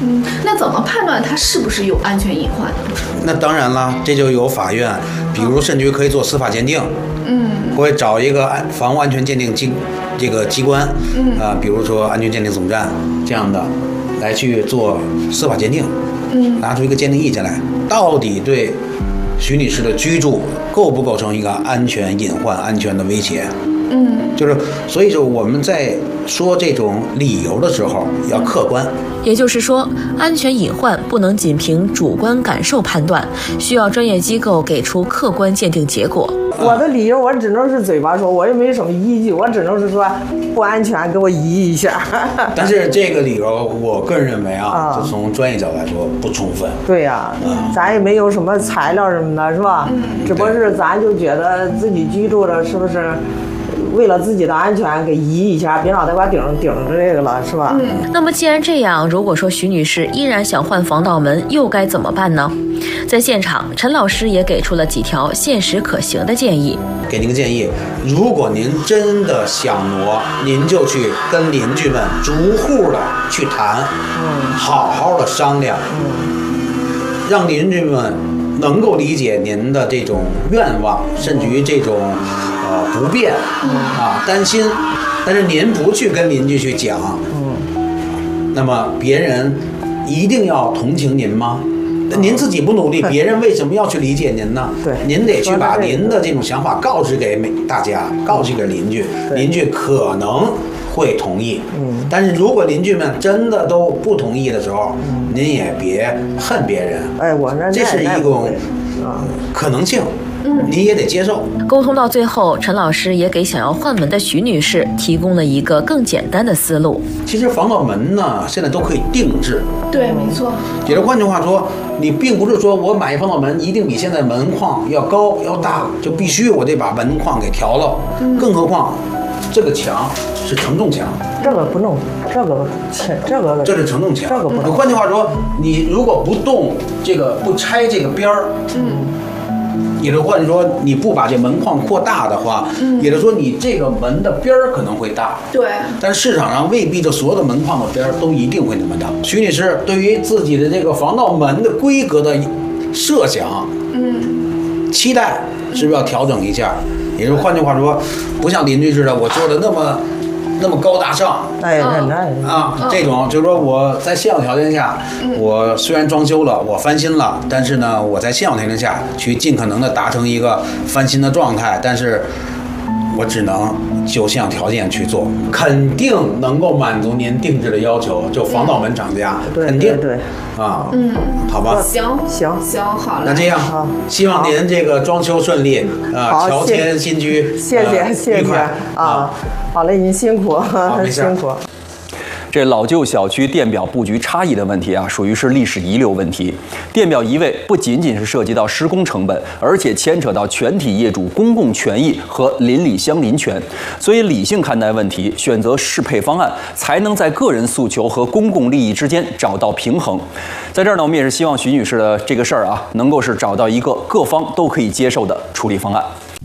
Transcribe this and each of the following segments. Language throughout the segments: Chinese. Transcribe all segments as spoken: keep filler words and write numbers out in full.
嗯，那怎么判断它是不是有安全隐患？ 那当然了，这就由法院，比如甚至于可以做司法鉴定，嗯，会找一个安房屋安全鉴定机这个机关，嗯啊、呃，比如说安全鉴定总站这样的，来去做司法鉴定，嗯，拿出一个鉴定意见来，到底对徐女士的居住构不构成一个安全隐患、安全的威胁？嗯，就是所以说我们在说这种理由的时候要客观。 也就是说，安全隐患不能仅凭主观感受判断，需要专业机构给出客观鉴定结果。 我的理由我只能是嘴巴说，我也没什么依据，我只能是说不安全，给我移一下。 但是这个理由，我个人认为啊，就从专业角度来说不充分。 对呀、啊嗯，咱也没有什么材料什么的，是吧？嗯、只不过是咱就觉得自己居住的是不是？为了自己的安全给移一下，别老在把顶顶着这个了，是吧？ 嗯。那么既然这样，如果说徐女士依然想换防盗门，又该怎么办呢？在现场，陈老师也给出了几条现实可行的建议。 给您个建议，如果您真的想挪，您就去跟邻居们逐户的去谈，嗯，好好的商量，嗯，让邻居们能够理解您的这种愿望，甚至于这种。呃，不便啊，担心，但是您不去跟邻居去讲，嗯，那么别人一定要同情您吗？您自己不努力，别人为什么要去理解您呢？ 对， 您得去把您的这种想法告知给每大家，告知给邻居，邻居可能会同意。嗯，但是如果邻居们真的都不同意的时候，嗯，您也别恨别人。 哎，我那这是一种可能性。嗯，你也得接受。 沟通到最后，陈老师也给想要换门的徐女士提供了一个更简单的思路。 其实防盗门呢，现在都可以定制。 对，没错。 也就换句话说，你并不是说我买一防盗门一定比现在门框要高要大，就必须我得把门框给调了。嗯。更何况，这个墙是承重墙。 这个不弄，这个这个这是承重墙。 这个不弄。 换句话说，你如果不动这个不拆这个边儿，嗯。也就是或者说你不把这门框扩大的话，嗯，也就是说你这个门的边儿可能会大， 对。 但市场上未必这所有的门框的边儿都一定会那么大。徐女士对于自己的这个防盗门的规格的设想，嗯，期待是不是要调整一下？也就是换句话说，不像邻居似的，我做的那么。那么高大上， 哎，那啊，这种就是说我在现有条件下，我虽然装修了，我翻新了，但是呢，我在现有条件下去尽可能的达成一个翻新的状态，但是我只能就现有条件去做，肯定能够满足您定制的要求，就防盗门厂家， 对肯定对啊， 嗯， 好吧， 行行行，好了， 那这样，希望您这个装修顺利啊，乔迁新居， 谢谢谢谢啊。好嘞，您辛苦，辛苦。 这老旧小区电表布局差异的问题啊，属于是历史遗留问题。电表移位不仅仅是涉及到施工成本，而且牵扯到全体业主公共权益和邻里相邻权。所以理性看待问题，选择适配方案，才能在个人诉求和公共利益之间找到平衡。在这儿呢，我们也是希望徐女士的这个事儿啊，能够是找到一个各方都可以接受的处理方案。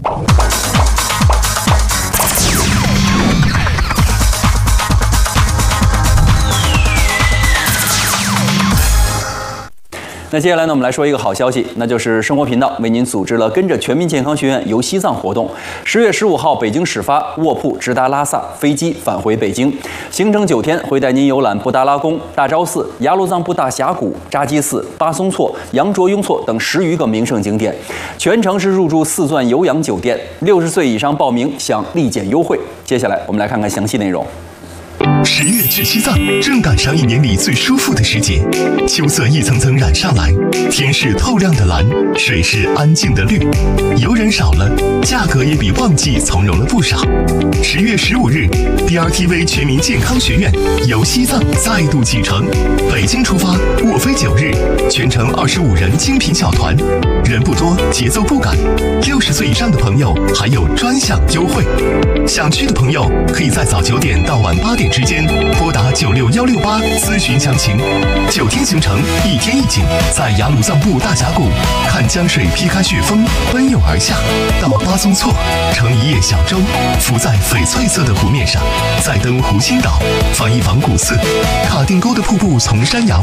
那接下来呢，我们来说一个好消息，那就是生活频道为您组织了跟着全民健康学院游西藏活动。十月十五号北京始发，卧铺直达拉萨，飞机返回北京，行程九天，会带您游览布达拉宫、大昭寺、雅鲁藏布大峡谷、扎基寺、巴松措、羊卓雍措等十余个名胜景点，全程是入住四钻有氧酒店，六十岁以上报名享立减优惠。接下来我们来看看详细内容。 十月去西藏，正赶上一年里最舒服的时节。秋色一层层染上来，天是透亮的蓝，水是安静的绿。游人少了，价格也比旺季从容了不少。十月十五日 ，B R T V 全民健康学院游西藏再度启程，北京出发，卧飞九日，全程二十五人精品小团，人不多，节奏不赶。六十岁以上的朋友还有专享优惠。想去的朋友可以在早九点到晚八点之间拨打九六幺六八咨询详情。九天行程，一天一景，在雅鲁藏布大峡谷看江水劈开雪峰奔涌而下，到巴松措乘一叶小舟浮在翡翠色的湖面上，再登湖心岛访一访古寺，卡定沟的瀑布从山崖